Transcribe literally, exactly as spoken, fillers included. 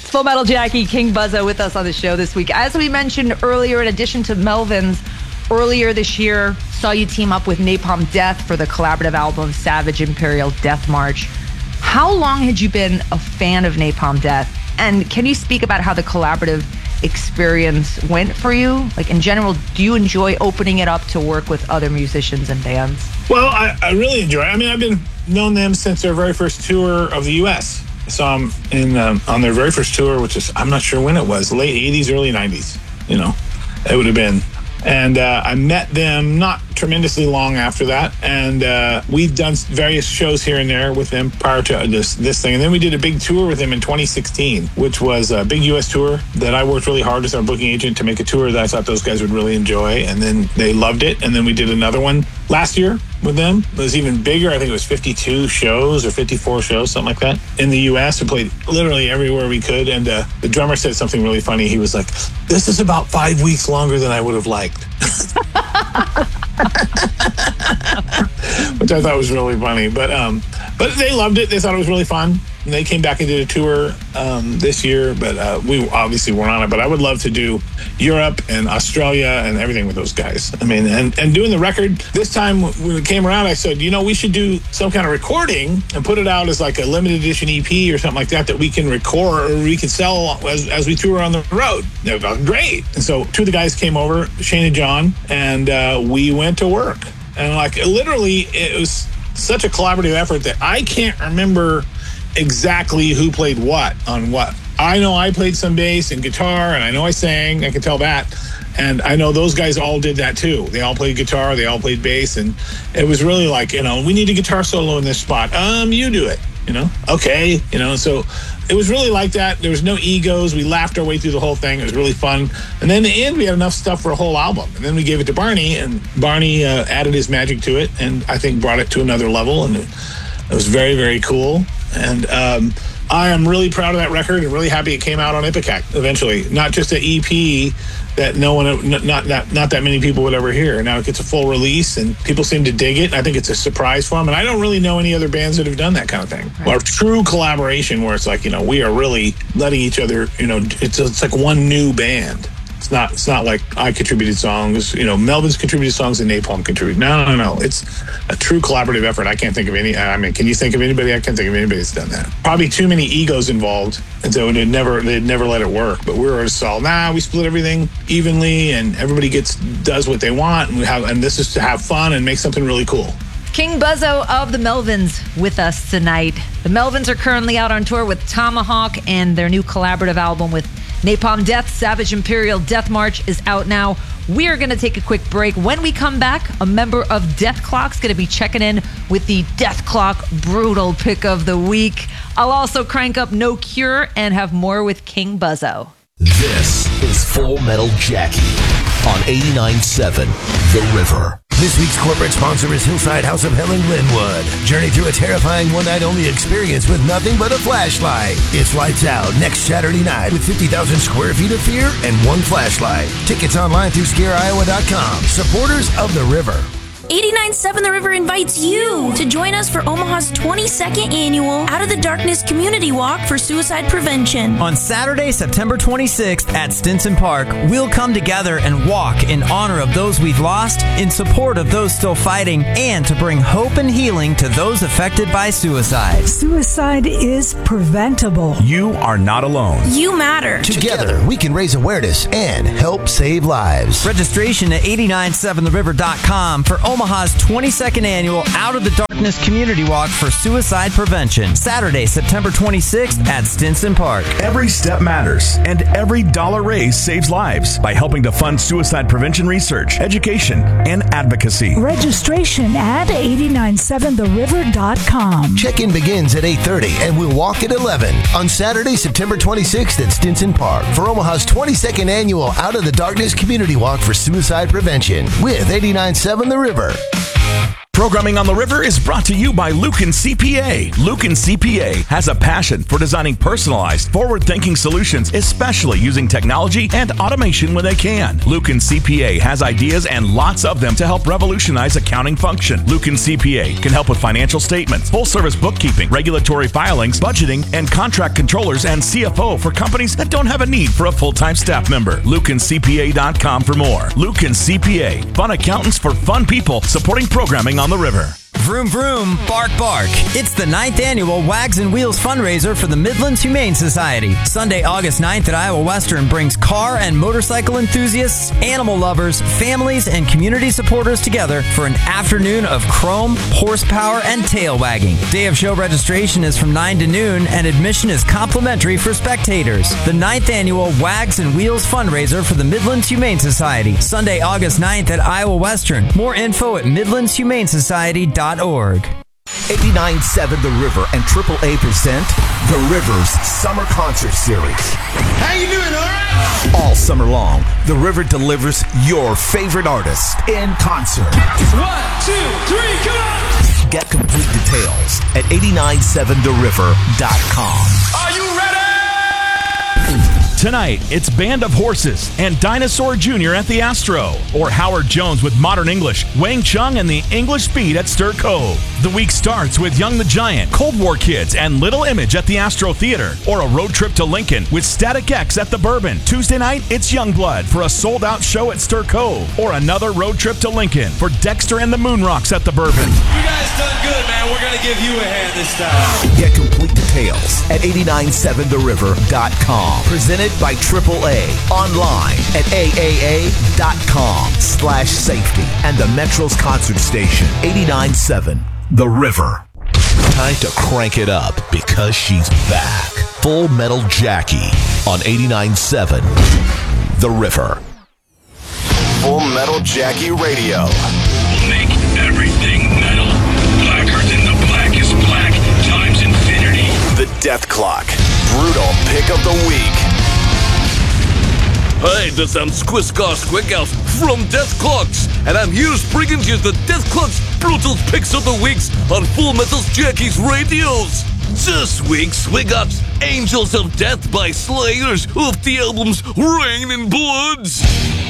Full Metal Jackie, King Buzzo with us on the show this week. As we mentioned earlier, in addition to Melvins, earlier this year, saw you team up with Napalm Death for the collaborative album Savage Imperial Death March. How long had you been a fan of Napalm Death? And can you speak about how the collaborative experience went for you? Like, in general, do you enjoy opening it up to work with other musicians and bands? Well, I, I really enjoy it. I mean, I've been known them since their very first tour of the U S I saw them in, um, on their very first tour, which is, I'm not sure when it was, late eighties, early nineties, you know, it would have been. And uh, I met them not tremendously long after that. And uh, we've done various shows here and there with them prior to this, this thing. And then we did a big tour with them in twenty sixteen, which was a big U S tour that I worked really hard with our booking agent to make a tour that I thought those guys would really enjoy. And then they loved it. And then we did another one last year with them. It was even bigger. I think it was fifty-two shows or fifty-four shows, something like that. In the U S, we played literally everywhere we could. And uh, the drummer said something really funny. He was like, this is about five weeks longer than I would have liked. Which I thought was really funny. But um, but they loved it. They thought it was really fun. And they came back and did a tour um, this year, but uh, we obviously weren't on it. But I would love to do Europe and Australia and everything with those guys. I mean, and, and doing the record, this time when it came around, I said, you know, we should do some kind of recording and put it out as like a limited edition E P or something like that that we can record or we can sell as, as we tour on the road. They were great. And so two of the guys came over, Shane and John, and uh, we went to work. And like literally, it was such a collaborative effort that I can't remember exactly who played what on what. I know I played some bass and guitar, and I know I sang. I can tell that. And I know those guys all did that too. They all played guitar, they all played bass, and it was really like, you know, we need a guitar solo in this spot. Um, you do it, you know? Okay, you know, so it was really like that. There was no egos. We laughed our way through the whole thing. It was really fun. And then in the end, we had enough stuff for a whole album. And then we gave it to Barney, and Barney uh, added his magic to it, and I think brought it to another level, and it, it was very, very cool. And um, I am really proud of that record and really happy it came out on Ipecac eventually. Not just an E P that no one, not, not, not that many people would ever hear. Now it gets a full release and people seem to dig it. I think it's a surprise for them. And I don't really know any other bands that have done that kind of thing. Right. Or true collaboration where it's like, you know, we are really letting each other, you know, it's, it's like one new band. It's not It's not like I contributed songs, you know, Melvin's contributed songs and Napalm contributed. No, no, no. It's a true collaborative effort. I can't think of any. I mean, can you think of anybody? I can't think of anybody that's done that. Probably too many egos involved. And so they'd never, they'd never let it work. But we were just all, nah, we split everything evenly and everybody gets, does what they want. And we have, and this is to have fun and make something really cool. King Buzzo of the Melvins with us tonight. The Melvins are currently out on tour with Tomahawk, and their new collaborative album with Napalm Death, Savage Imperial Death March, is out now. We are going to take a quick break. When we come back, a member of Dethklok is going to be checking in with the Dethklok Brutal Pick of the Week. I'll also crank up No Cure and have more with King Buzzo. This is Full Metal Jackie on eighty-nine point seven The River. This week's corporate sponsor is Hillside House of Hell in Glenwood. Journey through a terrifying one-night-only experience with nothing but a flashlight. It's lights out next Saturday night with fifty thousand square feet of fear and one flashlight. Tickets online through scare iowa dot com. Supporters of the River. eighty-nine point seven The River invites you to join us for Omaha's twenty-second annual Out of the Darkness Community Walk for Suicide Prevention. On Saturday, September twenty-sixth at Stinson Park, we'll come together and walk in honor of those we've lost, in support of those still fighting, and to bring hope and healing to those affected by suicide. Suicide is preventable. You are not alone. You matter. Together, we can raise awareness and help save lives. Registration at eight nine seven the river dot com for Omaha's twenty-second annual Out of the Darkness Community Walk for Suicide Prevention. Saturday, September twenty-sixth at Stinson Park. Every step matters, and every dollar raised saves lives by helping to fund suicide prevention research, education, and advocacy. Registration at eight nine seven the river dot com. Check-in begins at eight thirty and we'll walk at eleven on Saturday, September twenty-sixth at Stinson Park for Omaha's twenty-second annual Out of the Darkness Community Walk for Suicide Prevention with eighty-nine point seven The River. Programming on the River is brought to you by Lucan C P A. Lucan C P A has a passion for designing personalized, forward-thinking solutions, especially using technology and automation when they can. Lucan C P A has ideas and lots of them to help revolutionize accounting function. Lucan C P A can help with financial statements, full-service bookkeeping, regulatory filings, budgeting, and contract controllers and C F O for companies that don't have a need for a full-time staff member. Lucan C P A dot com for more. Lucan C P A, fun accountants for fun people supporting programming on the river. Vroom vroom, bark bark. It's the ninth annual Wags and Wheels fundraiser for the Midlands Humane Society. Sunday, August ninth at Iowa Western brings car and motorcycle enthusiasts, animal lovers, families, and community supporters together for an afternoon of chrome, horsepower, and tail wagging. Day of show registration is from nine to noon, and admission is complimentary for spectators. The ninth annual Wags and Wheels fundraiser for the Midlands Humane Society. Sunday, August ninth at Iowa Western. More info at midlands humane society dot org. eighty-nine point seven The River and Triple A present The River's Summer Concert Series. How you doing, all right? All summer long, The River delivers your favorite artist in concert. One, two, three, come on! Get complete details at eighty-nine point seven the river dot com. Are you ready? Tonight, it's Band of Horses and Dinosaur Junior at the Astro, or Howard Jones with Modern English, Wang Chung and the English Beat at Stir Cove. The week starts with Young the Giant, Cold War Kids, and Little Image at the Astro Theater, or a road trip to Lincoln with Static X at the Bourbon. Tuesday night, it's Youngblood for a sold-out show at Stir Cove, or another road trip to Lincoln for Dexter and the Moonrocks at the Bourbon. You guys done good, man. We're gonna give you a hand this time. Get complete details at eighty-nine point seven the river dot com. Presented by Triple A. Online at A A A dot com slash safety and the Metro's concert station. eighty-nine point seven The River. Time to crank it up because she's back. Full Metal Jackie on eighty-nine point seven The River. Full Metal Jackie Radio. Make everything metal. Blacker than the blackest black times infinity. The Death Clock. Brutal pick of the week. Hey, this is Squiscar Squickhouse from Death Clocks, and I'm here bringing you the Death Clocks Brutal Picks of the Weeks on Full Metal Jackie's radios. This week, we got Angels of Death by Slayers of the albums Rain and Bloods.